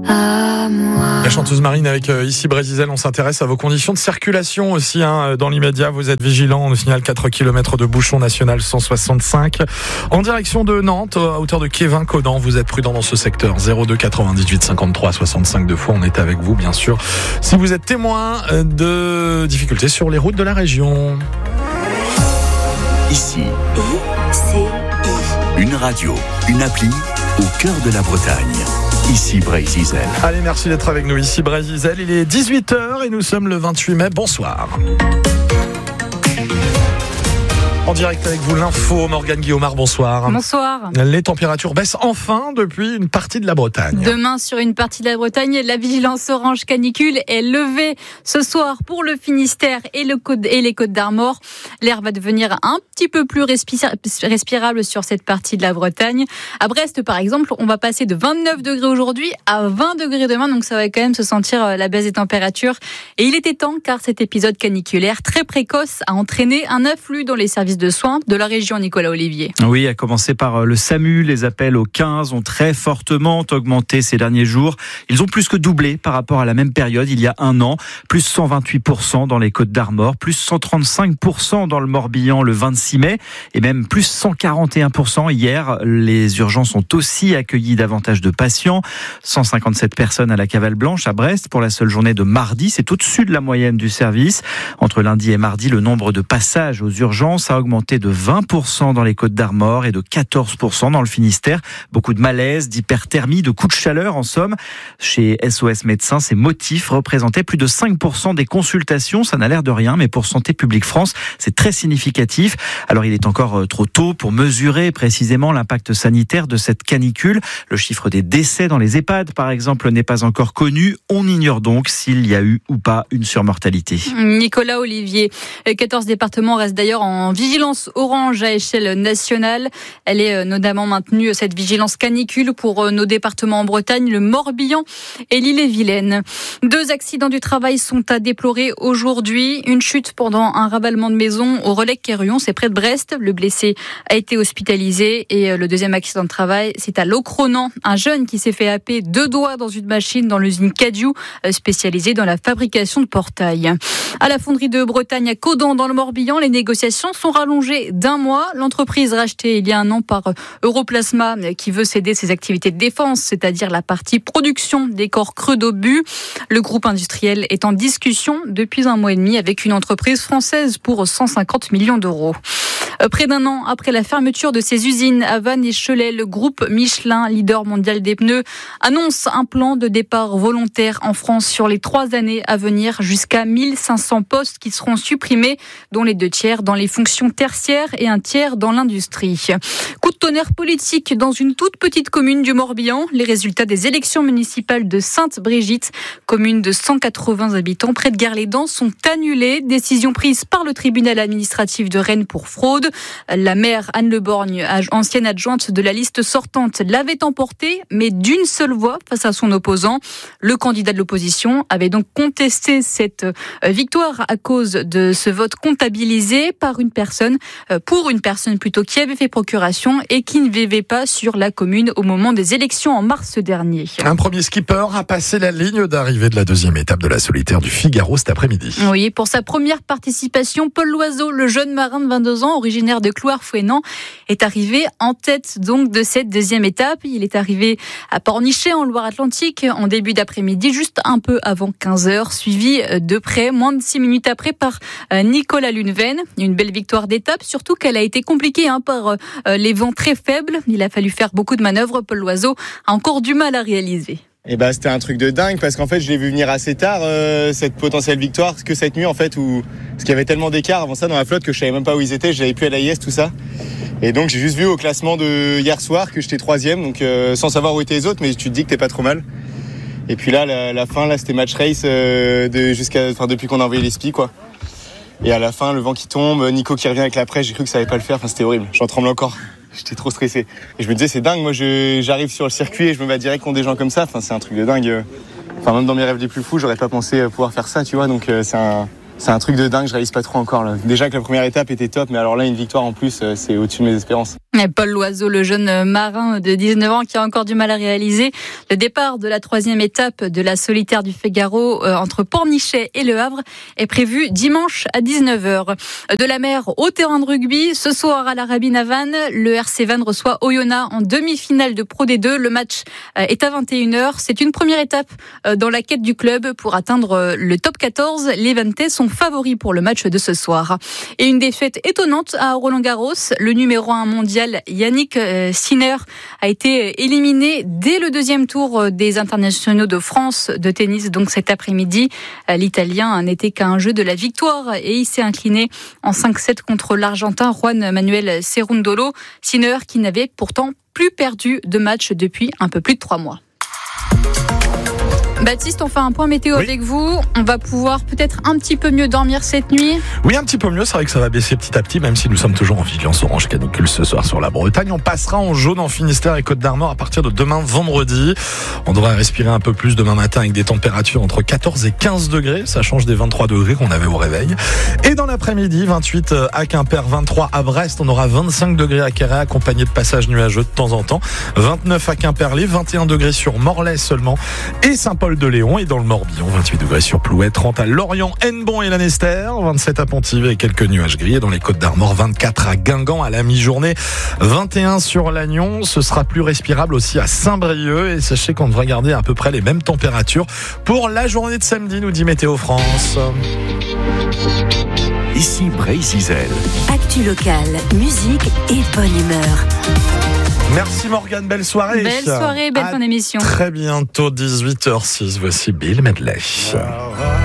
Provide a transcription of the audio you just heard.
à moi. La chanteuse Marine avec ici Brésil, on s'intéresse à vos conditions de circulation aussi dans l'immédiat. Vous êtes vigilants, on nous signale 4 km de bouchon national 165 en direction de Nantes, à hauteur de Kévin-Caudan. Vous êtes prudent dans ce secteur. 02 98 53 65 2 fois, on est avec vous bien sûr. Si vous êtes témoin de difficultés sur les routes de la région. Ici, une radio, une appli au cœur de la Bretagne. Ici Brésil. Allez, merci d'être avec nous ici Brésil. Il est 18h et nous sommes le 28 mai. Bonsoir. En direct avec vous, l'info, Morgane Guillaumard, bonsoir. Bonsoir. Les températures baissent enfin depuis une partie de la Bretagne. Demain, sur une partie de la Bretagne, la vigilance orange canicule est levée ce soir pour le Finistère et les Côtes d'Armor. L'air va devenir un petit peu plus respirable sur cette partie de la Bretagne. À Brest, par exemple, on va passer de 29 degrés aujourd'hui à 20 degrés demain, donc ça va quand même se sentir la baisse des températures. Et il était temps, car cet épisode caniculaire très précoce a entraîné un afflux dans les services de soins de la région. Nicolas Olivier. Oui, à commencer par le SAMU, les appels au 15 ont très fortement augmenté ces derniers jours. Ils ont plus que doublé par rapport à la même période il y a un an, plus 128% dans les Côtes d'Armor, plus 135% dans le Morbihan le 26 mai et même plus 141% hier. Les urgences ont aussi accueilli davantage de patients, 157 personnes à la Cavale Blanche à Brest pour la seule journée de mardi, c'est au-dessus de la moyenne du service. Entre lundi et mardi, le nombre de passages aux urgences a augmenté de 20% dans les Côtes d'Armor et de 14% dans le Finistère. Beaucoup de malaise, d'hyperthermie, de coups de chaleur en somme. Chez SOS Médecins, ces motifs représentaient plus de 5% des consultations. Ça n'a l'air de rien, mais pour Santé publique France, c'est très significatif. Alors il est encore trop tôt pour mesurer précisément l'impact sanitaire de cette canicule. Le chiffre des décès dans les EHPAD, par exemple, n'est pas encore connu. On ignore donc s'il y a eu ou pas une surmortalité. Nicolas Olivier, 14 départements restent d'ailleurs en vigilance orange à échelle nationale. Elle est notamment maintenue, cette vigilance canicule, pour nos départements en Bretagne, le Morbihan et l'Ille-et-Vilaine. 2 accidents du travail sont à déplorer aujourd'hui. Une chute pendant un ravalement de maison au Relecq-Kerhuon, c'est près de Brest. Le blessé a été hospitalisé. Et le deuxième accident de travail, c'est à Locronan. Un jeune qui s'est fait happer 2 doigts dans une machine dans l'usine Cadieux, spécialisée dans la fabrication de portails. À la fonderie de Bretagne à Caudan, dans le Morbihan, les négociations sont rallongées d'1 mois. L'entreprise rachetée il y a un an par Europlasma, qui veut céder ses activités de défense, c'est-à-dire la partie production des corps creux d'obus. Le groupe industriel est en discussion depuis 1 mois et demi avec une entreprise française pour 150 millions d'euros. Près d'1 an après la fermeture de ses usines à Vannes et Cholet, le groupe Michelin, leader mondial des pneus, annonce un plan de départ volontaire en France sur les 3 années à venir, jusqu'à 1500 postes qui seront supprimés, dont les 2 tiers dans les fonctions tertiaires et 1 tiers dans l'industrie. Coup de tonnerre politique dans une toute petite commune du Morbihan. Les résultats des élections municipales de Sainte-Brigitte, commune de 180 habitants près de Gare-les-Dents, sont annulés. Décision prise par le tribunal administratif de Rennes pour fraude. La maire Anne Le Borgne, ancienne adjointe de la liste sortante, l'avait emporté, mais d'une seule voix face à son opposant. Le candidat de l'opposition avait donc contesté cette victoire à cause de ce vote comptabilisé pour une personne plutôt, qui avait fait procuration et qui ne vivait pas sur la commune au moment des élections en mars dernier. Un premier skipper a passé la ligne d'arrivée de la 2e étape de la solitaire du Figaro cet après-midi. Oui, pour sa première participation, Paul Loiseau, le jeune marin de 22 ans, originaire de Clouard-Fouesnant, est arrivé en tête donc de cette 2e étape. Il est arrivé à Pornichet en Loire-Atlantique en début d'après-midi, juste un peu avant 15h, suivi de près, moins de 6 minutes après, par Nicolas Luneven. Une belle victoire d'étape, surtout qu'elle a été compliquée par les vents très faibles. Il a fallu faire beaucoup de manœuvres. Paul Loiseau a encore du mal à réaliser. Et c'était un truc de dingue, parce qu'en fait je l'ai vu venir assez tard, cette potentielle victoire, que cette nuit en fait, parce qu'il y avait tellement d'écart avant ça dans la flotte que je savais même pas où ils étaient, j'avais plus à l'AIS, tout ça. Et donc j'ai juste vu au classement de hier soir que j'étais 3e, donc sans savoir où étaient les autres, mais tu te dis que t'es pas trop mal. Et puis là, la fin, là c'était match race depuis qu'on a envoyé les spies, quoi. Et à la fin, le vent qui tombe, Nico qui revient avec la presse, j'ai cru que ça allait pas le faire, c'était horrible, j'en tremble encore. J'étais trop stressé. Et je me disais, c'est dingue, moi j'arrive sur le circuit et je me bats direct contre des gens comme ça. C'est un truc de dingue. Même dans mes rêves les plus fous, j'aurais pas pensé pouvoir faire ça, tu vois. Donc c'est un truc de dingue, je réalise pas trop encore, là. Déjà que la première étape était top, mais alors là, une victoire en plus, c'est au-dessus de mes espérances. Et Paul Loiseau, le jeune marin de 19 ans qui a encore du mal à réaliser le départ de la 3e étape de la solitaire du Figaro entre Pornichet et Le Havre est prévu dimanche à 19h. De la mer au terrain de rugby, ce soir à l'Arabie Navan, le RC Vannes reçoit Oyonnax en demi-finale de Pro D2. Le match est à 21h. C'est une première étape dans la quête du club pour atteindre le top 14. Les Vannetais sont favoris pour le match de ce soir. Et une défaite étonnante à Roland-Garros. Le numéro 1 mondial Yannick Sinner a été éliminé dès le 2e tour des internationaux de France de tennis. Donc cet après-midi, l'Italien n'était qu'à un jeu de la victoire et il s'est incliné en 5-7 contre l'Argentin Juan Manuel Cerundolo. Sinner qui n'avait pourtant plus perdu de match depuis un peu plus de 3 mois. Baptiste, on fait un point météo avec vous. On va pouvoir peut-être un petit peu mieux dormir cette nuit. Oui, un petit peu mieux. C'est vrai que ça va baisser petit à petit, même si nous sommes toujours en vigilance orange canicule ce soir sur la Bretagne. On passera en jaune en Finistère et Côte d'Armor à partir de demain vendredi. On devrait respirer un peu plus demain matin avec des températures entre 14 et 15 degrés. Ça change des 23 degrés qu'on avait au réveil. Et dans l'après-midi, 28 à Quimper, 23 à Brest. On aura 25 degrés à Quéret, accompagné de passages nuageux de temps en temps. 29 à Quimperlé, 21 degrés sur Morlaix seulement. Et Saint-Paul de Léon et dans le Morbihan, 28 degrés sur Plouet, 30 à Lorient, Hennebon et Lanester, 27 à Pontivy et quelques nuages gris. Et dans les Côtes d'Armor, 24 à Guingamp à la mi-journée, 21 sur Lannion. Ce sera plus respirable aussi à Saint-Brieuc. Et sachez qu'on devrait garder à peu près les mêmes températures pour la journée de samedi, nous dit Météo France. Ici Brésil. Actu locale, musique et bonne humeur. Merci Morgane, belle soirée. Belle soirée, belle fin d'émission. Très bientôt, 18h06. Voici Bill Medley.